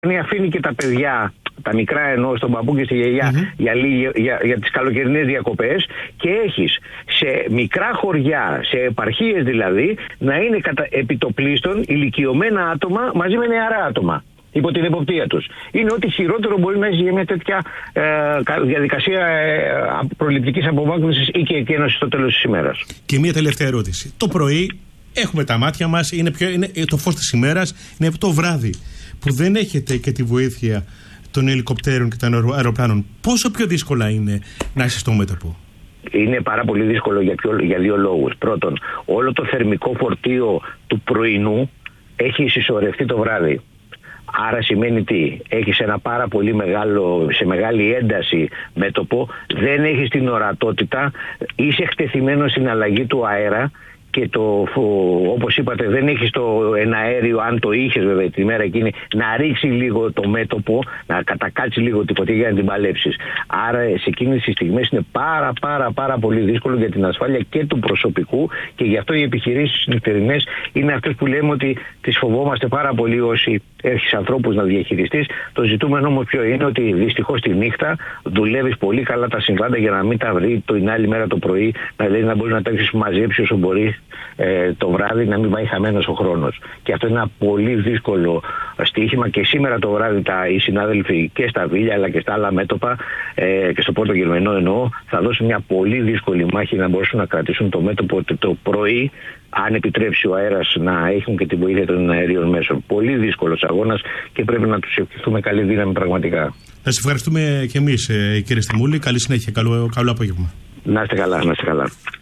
αφήνει και τα παιδιά, τα μικρά εννοώ, στον παππού και στη γιαγιά, για τις καλοκαιρινές διακοπές, και έχεις σε μικρά χωριά, σε επαρχίες δηλαδή, να είναι επιτοπλίστων ηλικιωμένα άτομα μαζί με νεαρά άτομα υπό την εποπτεία τους. Είναι ό,τι χειρότερο μπορεί να έχει για μια τέτοια διαδικασία προληπτικής απομάκρυνσης ή και εκένωσης στο τέλος της ημέρας. Και μια τελευταία ερώτηση. Το πρωί έχουμε τα μάτια μας, είναι το φως της ημέρας, είναι το βράδυ που δεν έχετε και τη βοήθεια των ελικοπτέρων και των αεροπλάνων. Πόσο πιο δύσκολα είναι να είσαι στο μέτωπο? Είναι πάρα πολύ δύσκολο για δύο λόγους. Πρώτον, όλο το θερμικό φορτίο του πρωινού έχει συσσωρευτεί το βράδυ. Άρα σημαίνει τι? Έχεις ένα πάρα πολύ σε μεγάλη ένταση μέτωπο, δεν έχεις την ορατότητα, είσαι εκτεθειμένος στην αλλαγή του αέρα και όπως είπατε δεν έχεις το εναέριο, αν το είχες βέβαια τη μέρα εκείνη, να ρίξει λίγο το μέτωπο, να κατακάτσει λίγο την φωτιά για να την παλέψεις. Άρα σε εκείνες τις στιγμές είναι πάρα πολύ δύσκολο για την ασφάλεια και του προσωπικού, και γι' αυτό οι επιχειρήσεις νυχτερινές είναι αυτές που λέμε ότι τις φοβόμαστε πάρα πολύ όσοι έχεις ανθρώπους να διαχειριστείς. Το ζητούμενο όμως ποιο είναι? Ότι δυστυχώς τη νύχτα δουλεύεις πολύ καλά τα συμβάντα για να μην τα βρει την άλλη μέρα το πρωί, δηλαδή να μπορεί να τα έχεις μαζέψει όσο μπορεί το βράδυ, να μην πάει χαμένος ο χρόνος. Και αυτό είναι ένα πολύ δύσκολο στοίχημα, και σήμερα το βράδυ οι συνάδελφοι και στα Βίλια αλλά και στα άλλα μέτωπα και στο Πόρτο Γερμενό εννοώ, θα δώσουν μια πολύ δύσκολη μάχη να μπορέσουν να κρατήσουν το μέτωπο το πρωί, αν επιτρέψει ο αέρας να έχουν και την βοήθεια των αερίων μέσων. Πολύ δύσκολος αγώνας και πρέπει να τους ευχηθούμε καλή δύναμη πραγματικά. Να σας ευχαριστούμε και εμείς, κύριε Στιμούλη. Καλή συνέχεια, καλό απόγευμα. Να είστε καλά, να είστε καλά.